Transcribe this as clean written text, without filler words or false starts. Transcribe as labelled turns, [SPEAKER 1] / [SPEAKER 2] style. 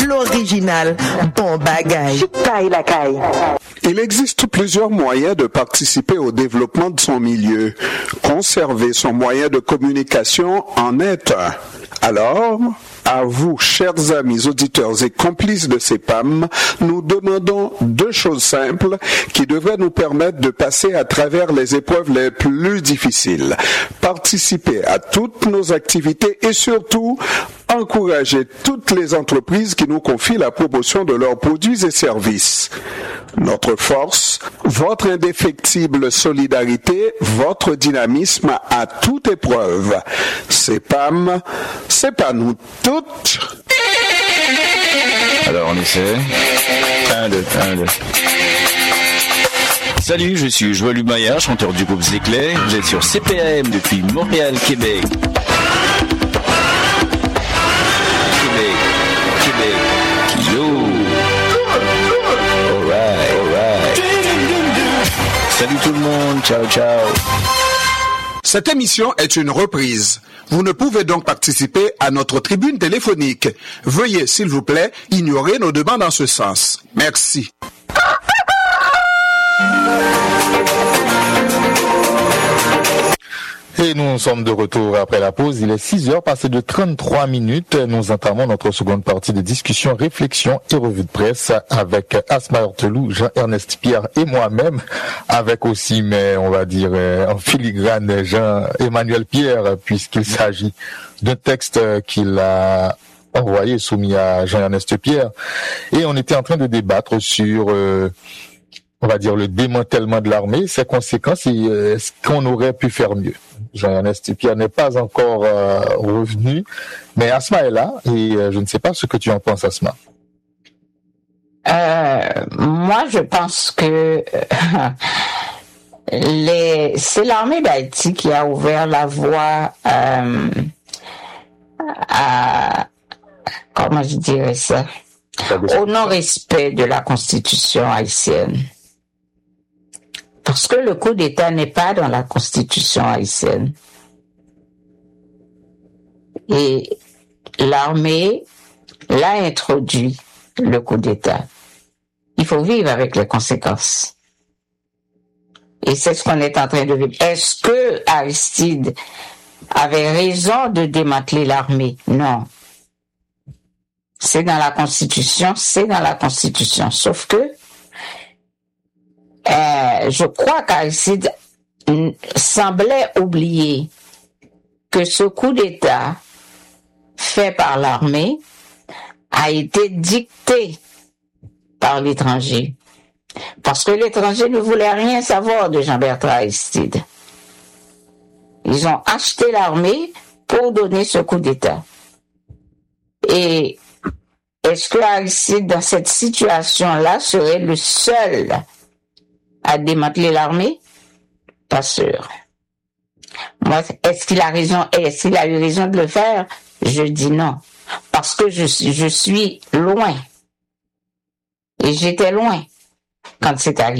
[SPEAKER 1] l'original, bon bagay.
[SPEAKER 2] Chikaï la caille.
[SPEAKER 3] Il existe plusieurs moyens de participer au développement de son milieu. Conserver son moyen de communication en est un. Alors, à vous, chers amis auditeurs et complices de CEPAM, nous demandons deux choses simples qui devraient nous permettre de passer à travers les épreuves les plus difficiles. Participer à toutes nos activités et surtout, encourager toutes les entreprises qui nous confient la promotion de leurs produits et services. Notre force, votre indéfectible solidarité, votre dynamisme à toute épreuve. CEPAM, c'est pas nous toutes.
[SPEAKER 4] Alors on essaie. 1, 2, 1, 2. Salut, je suis Joël Humaya, chanteur du groupe Zéclair. Vous êtes sur CPAM depuis Montréal, Québec. Salut tout le monde, ciao ciao.
[SPEAKER 3] Cette émission est une reprise. Vous ne pouvez donc participer à notre tribune téléphonique. Veuillez, s'il vous plaît, ignorer nos demandes en ce sens. Merci.
[SPEAKER 5] Et nous sommes de retour après la pause. Il est 6h passé de 33 minutes. Nous entamons notre seconde partie de discussion, réflexion et revue de presse avec Asma Hortelou, Jean-Ernest Pierre et moi-même, avec aussi, mais on va dire en filigrane, Jean-Emmanuel Pierre, puisqu'il s'agit d'un texte qu'il a envoyé, soumis à Jean-Ernest Pierre. Et on était en train de débattre sur on va dire le démantèlement de l'armée, ses conséquences et est-ce qu'on aurait pu faire mieux. Jean-Ernest Pierre n'est pas encore revenu, mais Asma est là et je ne sais pas ce que tu en penses, Asma.
[SPEAKER 6] Moi, je pense que c'est l'armée d'Haïti qui a ouvert la voie à comment je dirais ça, au non-respect de la Constitution haïtienne. Parce que le coup d'État n'est pas dans la Constitution haïtienne. Et l'armée l'a introduit, le coup d'État. Il faut vivre avec les conséquences. Et c'est ce qu'on est en train de vivre. Est-ce que Aristide avait raison de démanteler l'armée? Non. C'est dans la Constitution, Sauf que je crois qu'Aristide semblait oublier que ce coup d'État fait par l'armée a été dicté par l'étranger. Parce que l'étranger ne voulait rien savoir de Jean-Bertrand Aristide. Ils ont acheté l'armée pour donner ce coup d'État. Et est-ce que Aristide, dans cette situation-là, serait le seul à démanteler l'armée? Pas sûr. Moi, est-ce qu'il a raison, est-ce qu'il a eu raison de le faire? Je dis non. Parce que je suis loin. Et j'étais loin quand c'est arrivé.